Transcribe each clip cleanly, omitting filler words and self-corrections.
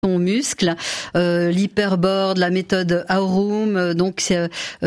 ton muscle, l'hyperboard, la méthode Aurum, donc c'est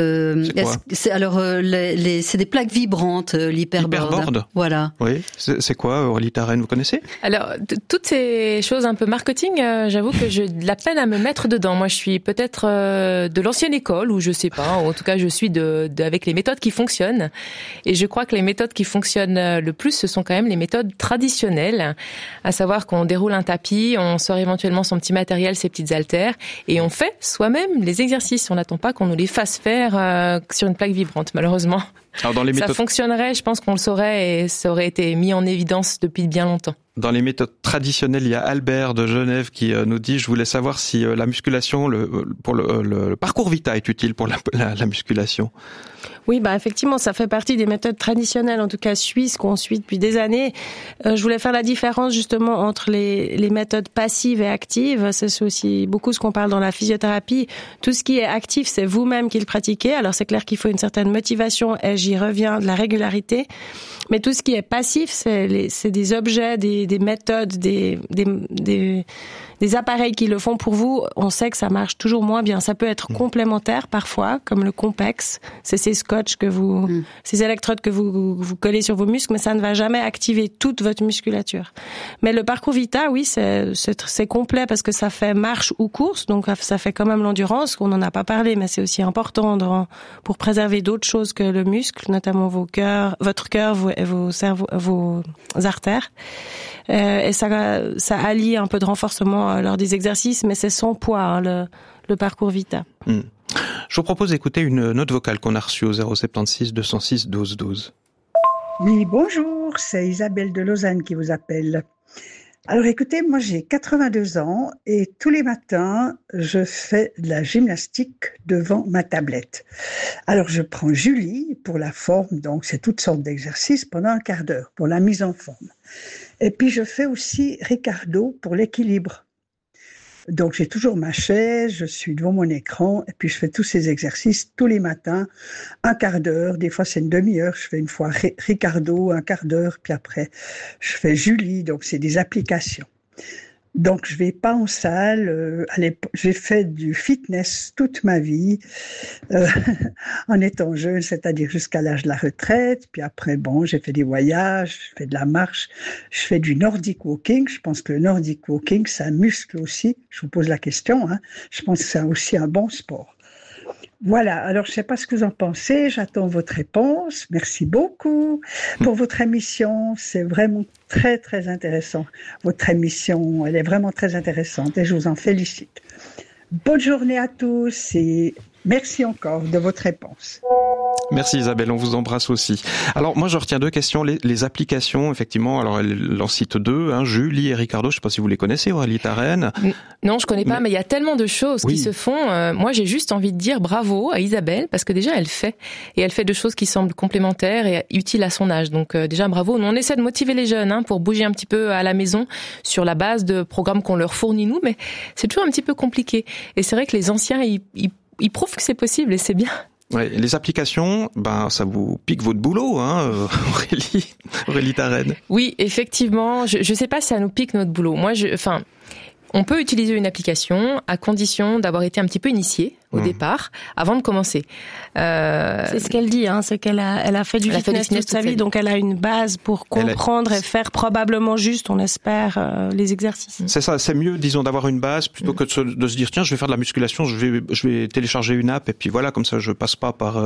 des plaques vibrantes, l'hyperboard. Hyperboard. Voilà. Oui, c'est quoi, Aurélie Tarenne, vous connaissez? Alors, toutes ces choses un peu marketing, j'avoue que j'ai de la peine à me mettre dedans. Moi, je suis peut-être de l'ancienne école, ou je sais pas, ou en tout cas, je suis avec les méthodes qui fonctionnent. Et je crois que les méthodes qui fonctionnent le plus, ce sont quand même les méthodes traditionnelles, à savoir qu'on déroule un tapis, on sort éventuellement son petit matériel, ses petites haltères, et on fait soi-même les exercices. On n'attend pas qu'on nous les fasse faire sur une plaque vibrante, malheureusement. Alors dans les méthodes... Ça fonctionnerait, je pense qu'on le saurait, et ça aurait été mis en évidence depuis bien longtemps. Dans les méthodes traditionnelles, il y a Albert de Genève qui nous dit: je voulais savoir si la musculation, pour le parcours Vita est utile pour la musculation. Oui, effectivement, ça fait partie des méthodes traditionnelles, en tout cas suisses, qu'on suit depuis des années. Je voulais faire la différence justement entre les méthodes passives et actives. C'est aussi beaucoup ce qu'on parle dans la physiothérapie. Tout ce qui est actif, c'est vous-même qui le pratiquez. Alors c'est clair qu'il faut une certaine motivation, et j'y reviens, de la régularité. Mais tout ce qui est passif, c'est des objets, des méthodes, des appareils qui le font pour vous. On sait que ça marche toujours moins bien. Ça peut être complémentaire parfois, comme le Compex. C'est ces scotch ces électrodes que vous collez sur vos muscles, mais ça ne va jamais activer toute votre musculature. Mais le parcours Vita, oui, c'est complet parce que ça fait marche ou course, donc ça fait quand même l'endurance. On n'en a pas parlé, mais c'est aussi important pour préserver d'autres choses que le muscle, notamment votre cœur, vos artères. Et ça allie un peu de renforcement lors des exercices, mais c'est sans poids, le parcours Vita. Je vous propose d'écouter une note vocale qu'on a reçue au 076 206 12 12. Oui, bonjour, c'est Isabelle de Lausanne qui vous appelle. Alors écoutez, moi j'ai 82 ans et tous les matins, je fais de la gymnastique devant ma tablette. Alors je prends Julie pour la forme, donc c'est toutes sortes d'exercices pendant un quart d'heure pour la mise en forme. Et puis je fais aussi Ricardo pour l'équilibre. Donc j'ai toujours ma chaise, je suis devant mon écran et puis je fais tous ces exercices tous les matins, un quart d'heure, des fois c'est une demi-heure, je fais une fois Ricardo, un quart d'heure, puis après je fais Julie, donc c'est des applications. Donc je vais pas en salle, j'ai fait du fitness toute ma vie, en étant jeune, c'est-à-dire jusqu'à l'âge de la retraite, puis après j'ai fait des voyages, je fais de la marche, je fais du Nordic walking, je pense que le Nordic walking ça muscle aussi, je vous pose la question, je pense que c'est aussi un bon sport. Voilà, alors je ne sais pas ce que vous en pensez, j'attends votre réponse. Merci beaucoup pour votre émission, c'est vraiment très très intéressant. Votre émission, elle est vraiment très intéressante et je vous en félicite. Bonne journée à tous et merci encore de votre réponse. Merci Isabelle, on vous embrasse aussi. Alors moi je retiens deux questions, les applications effectivement, alors elle en cite deux, Julie et Ricardo, je ne sais pas si vous les connaissez, Aurélie Tarenne. Non, je connais pas, mais il y a tellement de choses qui se font. Moi j'ai juste envie de dire bravo à Isabelle, parce que déjà elle fait de choses qui semblent complémentaires et utiles à son âge. Donc déjà bravo, nous on essaie de motiver les jeunes pour bouger un petit peu à la maison sur la base de programmes qu'on leur fournit nous, mais c'est toujours un petit peu compliqué. Et c'est vrai que les anciens, ils prouvent que c'est possible et c'est bien. Ouais, les applications, ça vous pique votre boulot, Aurélie Tarenne. Oui, effectivement. Je sais pas si ça nous pique notre boulot. On peut utiliser une application à condition d'avoir été un petit peu initié au départ, avant de commencer. C'est ce qu'elle dit, c'est qu'elle a fait du fitness toute sa vie, donc elle a une base pour comprendre et faire probablement juste, on espère, les exercices. C'est ça, c'est mieux, disons, d'avoir une base plutôt que de se dire, tiens, je vais faire de la musculation, je vais télécharger une app et puis voilà, comme ça je passe pas par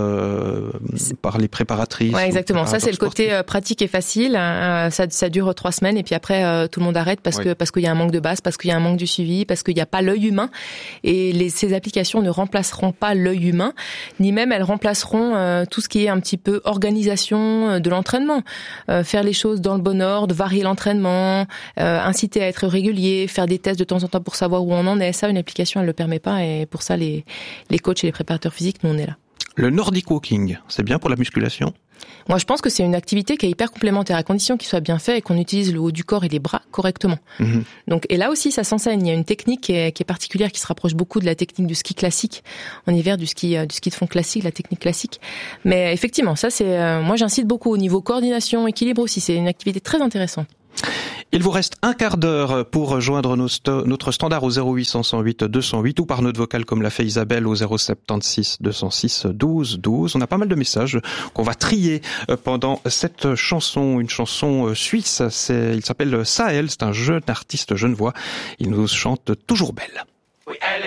les préparatrices. Ouais, exactement. Ça, c'est le côté pratique et facile. Ça dure 3 semaines et puis après, tout le monde arrête parce qu'il y a un manque de base, parce qu'il y a un manque du suivi, parce qu'il n'y a pas l'œil humain. Et ces applications ne remplacent pas l'œil humain, ni même elles remplaceront tout ce qui est un petit peu organisation de l'entraînement, faire les choses dans le bon ordre, varier l'entraînement, inciter à être régulier, faire des tests de temps en temps pour savoir où on en est. Ça, une application, elle le permet pas, et pour ça, les coachs et les préparateurs physiques, nous, on est là. Le Nordic walking, c'est bien pour la musculation? Moi, je pense que c'est une activité qui est hyper complémentaire, à condition qu'il soit bien fait et qu'on utilise le haut du corps et les bras correctement. Donc, et là aussi, ça s'enseigne. Il y a une technique qui est particulière, qui se rapproche beaucoup de la technique du ski classique en hiver, du ski de fond classique, la technique classique. Mais effectivement, ça, moi, j'incite beaucoup au niveau coordination, équilibre aussi. C'est une activité très intéressante. Il vous reste un quart d'heure pour rejoindre notre standard au 0800 108 208 ou par note vocale comme l'a fait Isabelle au 076 206 12 12. On a pas mal de messages qu'on va trier pendant cette chanson, une chanson suisse. Il s'appelle Sahel, c'est un jeune artiste genevois. Il nous chante Toujours belle. Oui, elle